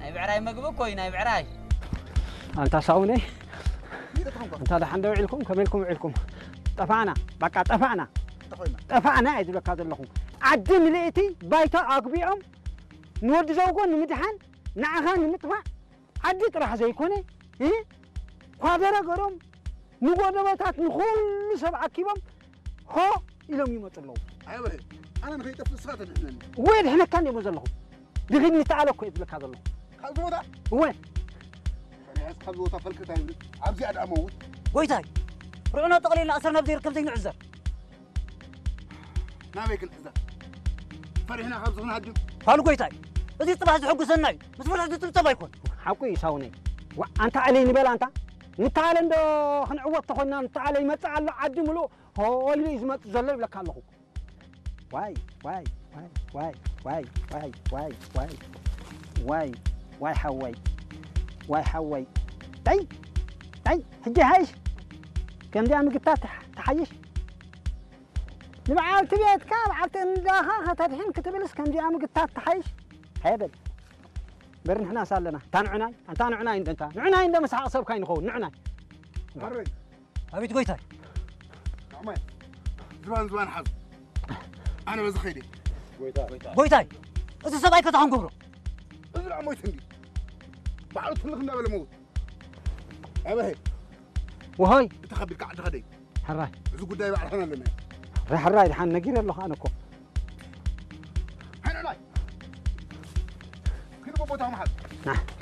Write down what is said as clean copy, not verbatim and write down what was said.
ناي بعراي مقبو كوي ناي بعراي أنت صاوني أنت هذا حنا وعلكم كملكم وعلكم طفعنا بقى طفعنا عيد لك هذا اللهم عدم لقيتي بايتا أقبيهم نود زوجون نمتحن نعخان نمتفع عديك راح زي كوني إيه قادر قرم نقول نباتات نخل سبعة كيبم هو إلهم يمطلوا أيوة أنا نخيت في الصفات إحنا وين إحنا كان يمزلهم دغني تعالوا كيف لك هذا اللهم خذوه وين أنا خذوه طفل كتايم عبزي أد أموت ويتاي رعنا تقليل أسرنا بدير كم زين عزر نابيك الحزة فرحنا خبزنا هدم قالوا ويتاي بدي طبعا حق سناي بس ولا حد تطبع يكون حقي يساوني وأنت عليني بلا أنت نتعال عند خنعوض تخلنا نتعال يمتعال عدم له هو اللي يزمت زلل لك الله واي واي واي واي واي واي واي واي واي حوي واي حوي تاي تاي هجي هايش كم دي عم قطات تحيش نبعال تبيت كام عرفت ان داخل تدحين كتب لس كم دي عم قطات تحيش هبل برن احنا صار لنا تانعناي انت عناي انت عناي انت مسح اصب كاين خو نعناي مري أبي تقول تاي نعمي زمان حظ أنا بس خيري قوي تاي إذا سبعي كتاهم قبره إذا عمي تندي بعد تلقنا ولا موت أبي وهاي تخبي قاعد غدي حراي إذا قد يبع حنا لنا راح الراي حنا نقير له انا كو حنا لا كنا بابو تام حد نعم